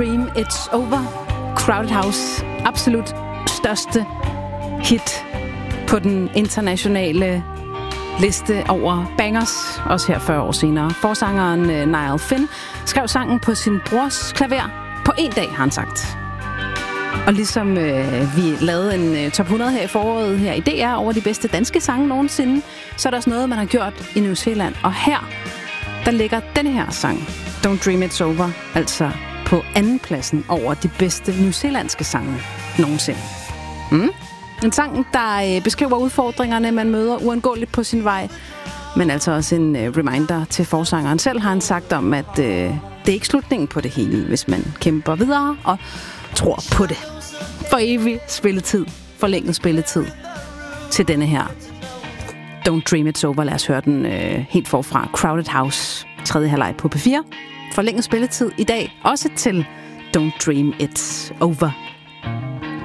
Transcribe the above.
Dream It's Over. Crowded House. Absolut største hit på den internationale liste over bangers, også her 40 år senere. Forsangeren Niall Finn skrev sangen på sin brors klaver på en dag, har han sagt. Og ligesom vi lavede en top 100 her i foråret her i DR over de bedste danske sange nogensinde, så er der også noget, man har gjort i New Zealand. Og her, der ligger denne her sang, Don't Dream It's Over, altså på andenpladsen over de bedste newzealandske sange nogensinde. En sang, der beskriver udfordringerne, man møder uundgåeligt på sin vej, men altså også en reminder til forsangeren selv, har han sagt om, at det er ikke slutningen på det hele, hvis man kæmper videre og tror på det. For evig spilletid, forlænget spilletid til denne her Don't Dream It's Over. Lad os høre den helt forfra. Crowded House, 3. halvleg på P4. Forlænget spilletid i dag, også til Don't Dream It's Over.